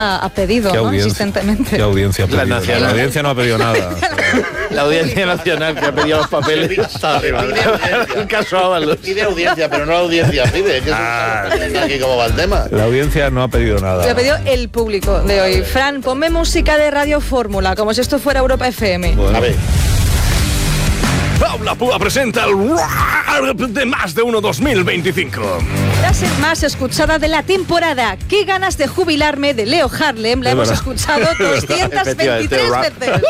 ha pedido, ¿no? Insistentemente. ¿Qué audiencia ha pedido? La audiencia no ha pedido nada. La Audiencia Nacional que ha pedido los papeles. Un caso Ábalos. Pide audiencia, pero no la audiencia pide. Que aquí cómo va el tema. La audiencia no ha pedido nada. Lo ha pedido el público de hoy. Fran, ponme música de Radio Fórmula, como si esto fuera Europa FM. Bueno. A ver. Paula Púa presenta el de Más de Uno 2025. Frase más escuchada de la temporada. Qué ganas de jubilarme, de Leo Harlem. La hemos escuchado 223 veces.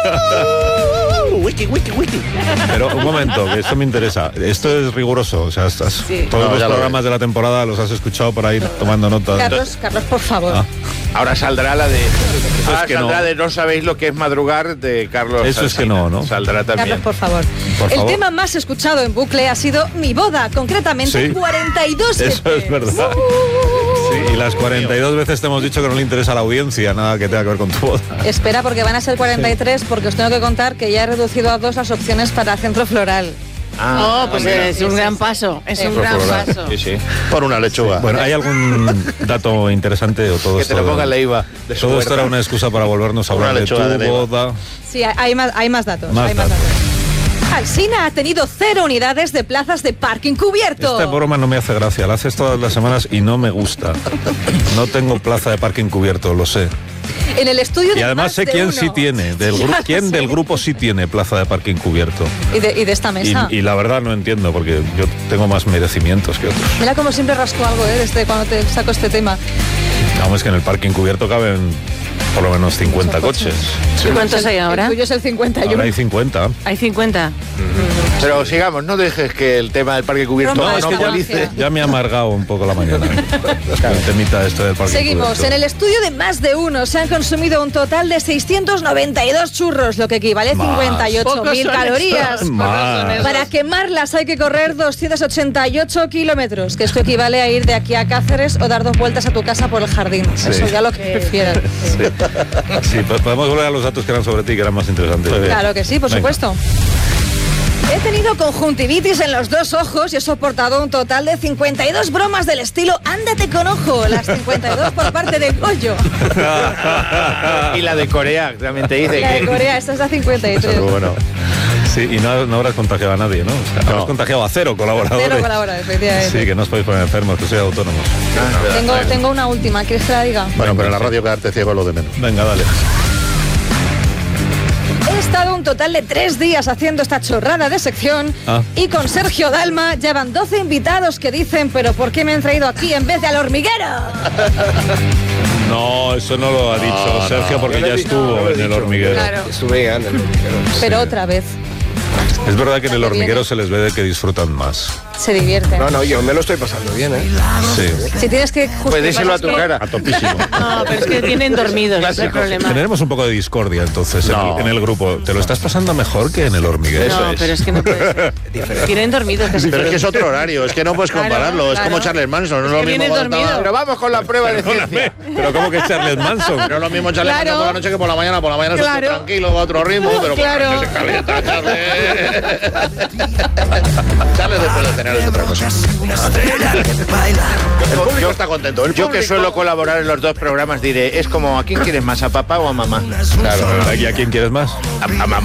Wiki. Pero un momento, que esto me interesa. Esto es riguroso. O sea, todos los programas de la temporada los has escuchado por ahí tomando nota. Carlos, por favor. Ahora saldrá la de... Ahora saldrá de No sabéis lo que es madrugar de Carlos. Eso es que no. Saldrá también. Carlos, por favor. El tema más escuchado en bucle ha sido Mi boda, concretamente 42 veces. Eso es verdad. Sí, y las 42 veces te hemos dicho que no le interesa a la audiencia nada que tenga que ver con tu boda. Espera, porque van a ser 43, porque os tengo que contar que ya he reducido a 2 las opciones para centro floral. Pues es un gran paso. Es un gran paso. Sí. Por una lechuga. Bueno, ¿hay algún dato interesante o todo Que esto? te lo ponga la IVA. Todo esto era una excusa para volvernos a hablar de tu boda. Sí, hay más datos. Más datos. Alsina ha tenido 0 unidades de plazas de parking cubierto. Esta broma no me hace gracia, la haces todas las semanas y no me gusta. No tengo plaza de parking cubierto, lo sé. En el estudio de Y además Más sé de quién Uno. sí tiene, quién del grupo sí tiene plaza de parking cubierto. Y de esta mesa. Y la verdad no entiendo, porque yo tengo más merecimientos que otros. Mira como siempre rasco algo, desde cuando te saco este tema. Vamos, es que en el parking cubierto caben por lo menos 50 coches. ¿Y cuántos hay ahora? El tuyo es el 51. Ahora hay 50. Hay 50. Pero sigamos, no dejes que el tema del parque cubierto No, es que monopolice. Ya me ha amargado un poco la mañana. El temita este del parking Seguimos. cubierto. En el estudio de Más de Uno se han consumido un total de 692 churros, lo que equivale a 58.000 calorías. Más. Para quemarlas hay que correr 288 kilómetros, que esto equivale a ir de aquí a Cáceres o dar 2 vueltas a tu casa por el jardín. Eso ya lo que prefieras. Sí, podemos volver a los datos que eran sobre ti, que eran más interesantes. Claro que sí, por supuesto. He tenido conjuntivitis en los 2 ojos y he soportado un total de 52 bromas del estilo ándate con ojo, las 52 por parte de Goyo. Y la de Corea, también te dice La de que... Corea, esta es la 53. Pero bueno. Sí, y no habrás contagiado a nadie, ¿no? O sea, habrás contagiado a 0 colaboradores. 0 colaboradores, efectivamente. Sí, que no os podéis poner enfermos, que sois autónomos. Tengo una última, ¿quieres que la diga? Bueno, pero en la radio quedarte ciego es lo de menos. Venga, dale. He estado un total de 3 días haciendo esta chorrada de sección y con Sergio Dalma ya van 12 invitados que dicen ¿pero por qué me han traído aquí en vez de al hormiguero? No, eso no lo ha dicho Sergio porque ya estuvo en el hormiguero. Claro. Estuve en el hormiguero. Pero otra vez, Es verdad que en el hormiguero se les ve de que disfrutan más. se divierten. No, yo me lo estoy pasando bien, ¿eh? Sí. Si tienes que Pues díselo a tu cara. A topísimo. No, pero es que tienen dormidos, ese es el problema. Tenemos un poco de discordia entonces en el grupo. ¿Te lo estás pasando mejor que en el hormiguero? No, pero es que no puede ser. Tienen dormidos. Pero es que es otro horario, es que no puedes compararlo. Es claro. como Charles Manson, no es lo que mismo vienes cuando dormido. estaba- Pero vamos con la prueba de ciencia. Pero ¿cómo que Charles Manson? No es lo mismo Charles Claro. Manson por la noche que por la mañana. Por la mañana Claro. está tranquilo, va a otro ritmo, pero por la Claro. noche se calienta, Charles. Charles después de cenar es otra cosa. El público está contento. Yo que suelo colaborar en los 2 programas diré, es como ¿a quién quieres más, a papá o a mamá? Claro. ¿Y a quién quieres más? A mamá.